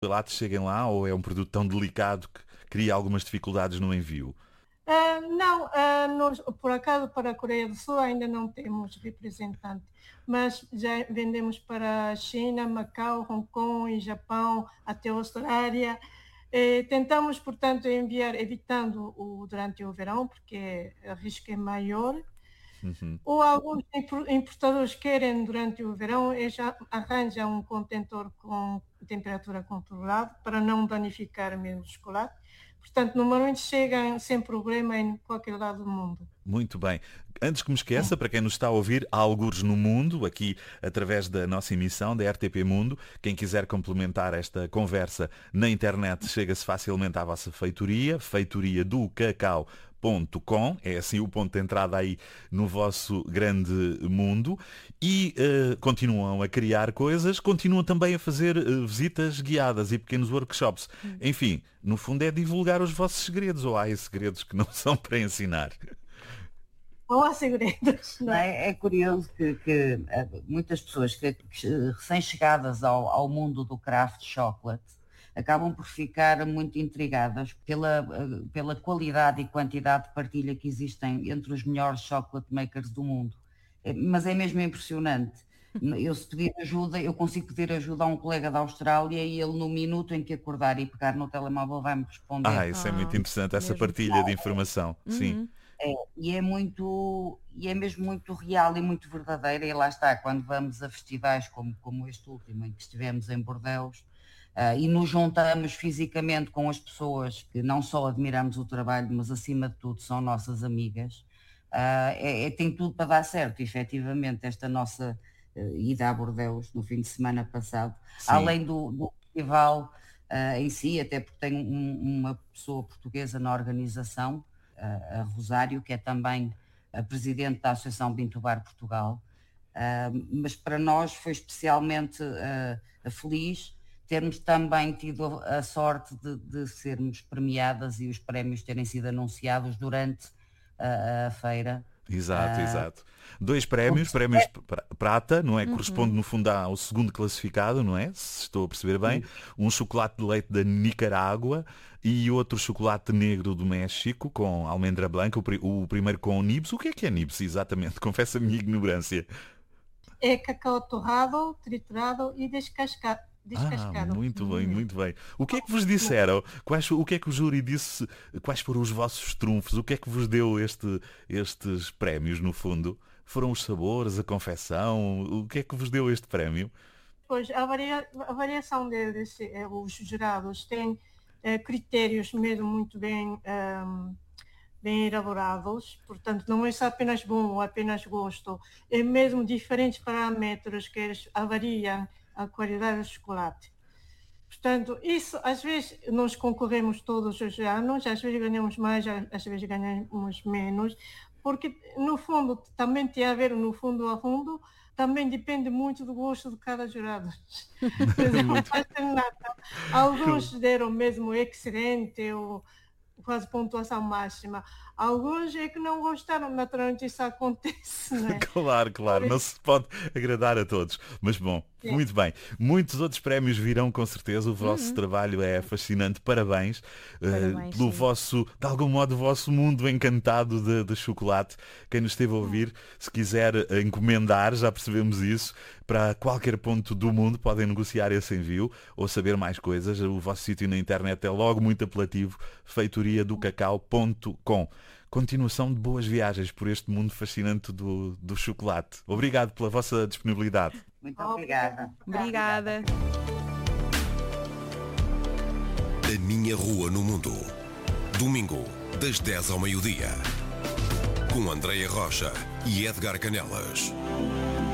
chocolates cheguem lá ou é um produto tão delicado que cria algumas dificuldades no envio? Não, nós, por acaso, para a Coreia do Sul ainda não temos representante, mas já vendemos para a China, Macau, Hong Kong e Japão, até a Austrália. Tentamos, portanto, enviar evitando durante o verão, porque o risco é maior. Uhum. Ou alguns importadores querem, durante o verão, já arranjam um contentor com temperatura controlada para não danificar mesmo o chocolate. Portanto, normalmente chegam sem problema em qualquer lado do mundo. Muito bem. Antes que me esqueça, para quem nos está a ouvir, há algures no mundo, aqui através da nossa emissão, da RTP Mundo. Quem quiser complementar esta conversa na internet, chega-se facilmente à vossa feitoria, feitoria do cacau.com, é assim o ponto de entrada aí no vosso grande mundo, e continuam a criar coisas, continuam também a fazer visitas guiadas e pequenos workshops. Enfim, no fundo é divulgar os vossos segredos, ou há segredos que não são para ensinar? Não há segredos, não é? É curioso que muitas pessoas que recém-chegadas ao mundo do craft chocolate acabam por ficar muito intrigadas pela qualidade e quantidade de partilha que existem entre os melhores chocolate makers do mundo. Mas é mesmo impressionante. Se pedir ajuda, eu consigo pedir ajuda a um colega da Austrália e ele, no minuto em que acordar e pegar no telemóvel, vai-me responder. Isso é muito interessante, essa mesmo. partilha de informação. Sim. E é mesmo muito real e muito verdadeira, e lá está, quando vamos a festivais como este último, em que estivemos em Bordeaux, e nos juntamos fisicamente com as pessoas que não só admiramos o trabalho, mas acima de tudo são nossas amigas, tem tudo para dar certo, efetivamente, esta nossa ida a Bordeaux no fim de semana passado. Sim. Além do festival em si, até porque tem uma pessoa portuguesa na organização, a Rosário, que é também a presidente da Associação Bintubar Portugal, mas para nós foi especialmente feliz termos também tido a sorte de sermos premiadas e os prémios terem sido anunciados durante a feira. Exato. 2 prémios prata, não é? Corresponde no fundo ao segundo classificado, não é? Se estou a perceber bem. Um chocolate de leite da Nicarágua e outro chocolate negro do México com almendra branca, o primeiro com nibs. O que é nibs exatamente? Confesso a minha ignorância. É cacau torrado, triturado e descascado. Muito bem. O que é que vos disseram? O que é que o júri disse? Quais foram os vossos trunfos? O que é que vos deu estes prémios, no fundo? Foram os sabores, a confecção? O que é que vos deu este prémio? Pois, a variação deles, os jurados têm critérios mesmo muito bem elaborados, portanto não é só apenas bom ou apenas gosto, é mesmo diferentes parâmetros que eles avaliam a qualidade do chocolate. Portanto, isso às vezes nós concorremos todos os anos, às vezes ganhamos mais, às vezes ganhamos menos, porque no fundo também tem a ver, no fundo a fundo, também depende muito do gosto de cada jurado. Alguns deram mesmo excelente, ou quase pontuação máxima. Alguns é que não gostaram, naturalmente isso acontece, não é? Claro, não se pode agradar a todos. Mas bom, sim. Muito bem. Muitos outros prémios virão com certeza, o vosso trabalho é fascinante, parabéns pelo vosso, de algum modo, o vosso mundo encantado de chocolate. Quem nos esteve a ouvir, se quiser encomendar, já percebemos isso, para qualquer ponto do mundo podem negociar esse envio ou saber mais coisas. O vosso sítio na internet é logo muito apelativo, feitoriadocacau.com. Continuação de boas viagens por este mundo fascinante do chocolate. Obrigado pela vossa disponibilidade. Muito obrigada. Obrigada. A minha rua no mundo. Domingo, das 10 ao meio-dia. Com Andreia Rocha e Edgar Canelas.